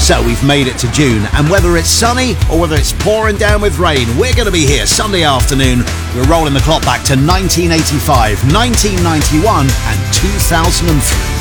So we've made it to June, and whether it's sunny or whether it's pouring down with rain, we're going to be here Sunday afternoon. We're rolling the clock back to 1985, 1991 and 2003.